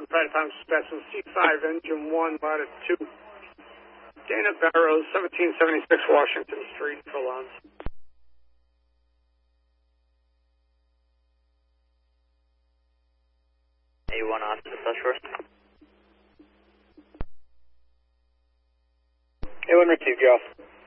Private Time Special C5, Engine 1, Latitude 2. Dana Barrows, 1776 Washington Street, Philons. A1 on to the flush first. A1 received, you off.